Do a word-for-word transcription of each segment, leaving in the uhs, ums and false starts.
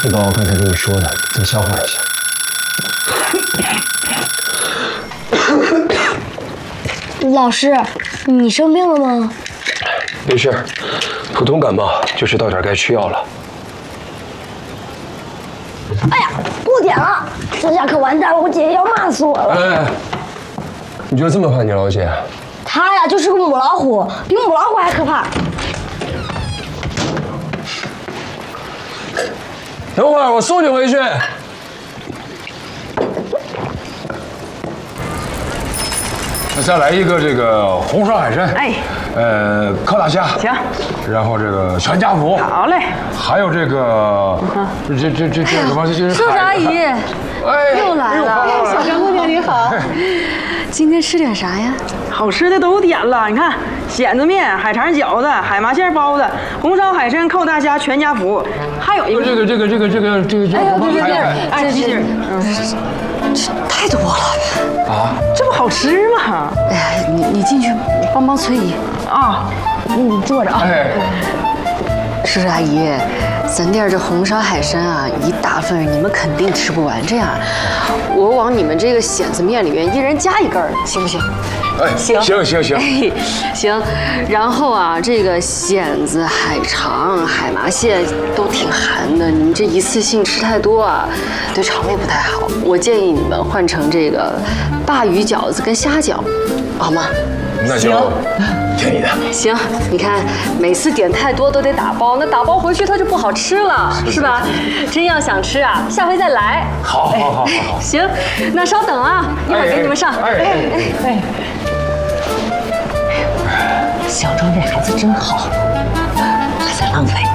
你把我刚才跟你说的再消化一下。 老师，你生病了吗？ 没事，普通感冒，就是到点该吃药了。 哎呀，过点了，这下可完蛋了，我姐姐要骂死我了。 哎，你就这么怕你老姐？ 她呀就是个母老虎，比母老虎还可怕。 等会儿我送你回去。 那再来一个这个红烧海参， 哎， 呃，烤大虾， 行， 然后这个全家福， 好嘞， 还有这个，这这这这什么？这这叔叔阿姨， 哎， 又来了。 小张姑娘你好， 今天吃点啥呀？ 好吃的都点了，你看蚬子面、海肠饺子、海麻馅包子、红烧海参、扣大虾全家福，还有一个这个这个这个这个这个这个， 哎呦对对对，哎提醒， 这太多了啊， 这不好吃吗？ 哎呀，你你进去帮帮崔姨啊，你坐着啊。 哎， 叔叔阿姨，咱店这红烧海参啊，一大份你们肯定吃不完。这样，我往你们这个蚬子面里面一人加一根儿，行不行？ 哎，行行行行， 哎，行。然后啊，这个蚬子、海肠、海麻蟹都挺寒的，你们这一次性吃太多啊，对肠胃不太好。我建议你们换成这个鲅鱼饺子跟虾饺，好吗？ 那就听你的。 行，你看每次点太多都得打包，那打包回去它就不好吃了，是吧？真要想吃啊，下回再来。 好，好，好，好。 行，那稍等啊，一会儿给你们上。 哎哎哎。 小庄这孩子真好，还在浪费。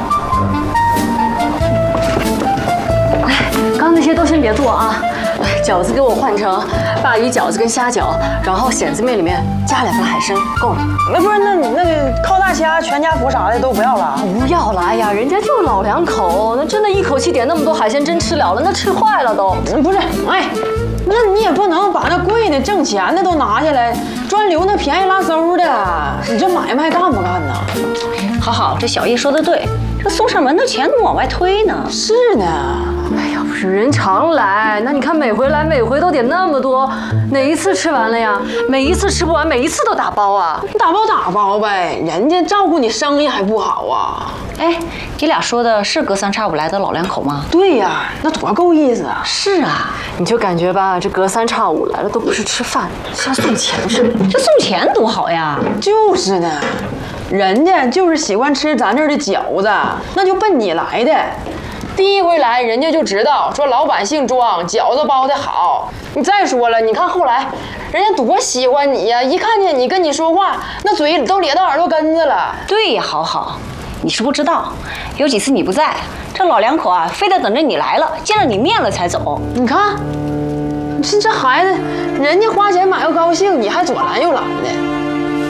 哎，刚那些都先别做啊。来，饺子给我换成鲅鱼饺子跟虾饺，然后蚬子面里面加两份海参，够了。 那不是那那个靠大虾、全家福啥的都不要了？ 不要了，哎呀，人家就老两口，那真的一口气点那么多海鲜，真吃了了，那吃坏了都。 不是，哎，那你也不能把那贵的、挣钱的都拿下来，专留那便宜拉馊的。你这买卖干不干呢？ 好好，这小叶说的对，这送上门的钱怎么往外推呢？ 是呢。 哎呀，不是人常来，那你看每回来每回都点那么多，哪一次吃完了呀？每一次吃不完，每一次都打包啊！ 你打包打包呗，人家照顾你生意还不好啊？ 哎，你俩说的是隔三差五来的老两口吗？ 对呀，那多够意思啊！ 是啊，你就感觉吧，这隔三差五来了都不是吃饭，像送钱似的。 这送钱多好呀！ 就是呢，人家就是喜欢吃咱这儿的饺子，那就奔你来的。第一回来，人家就知道说老板姓庄，饺子包的好。你再说了，你看后来，人家多喜欢你呀！一看见你跟你说话，那嘴都咧到耳朵根子了。 对呀，好好，你是不知道，有几次你不在，这老两口啊，非得等着你来了，见了你面了才走。 你看，你这这孩子，人家花钱买个高兴，你还左拦右拦的。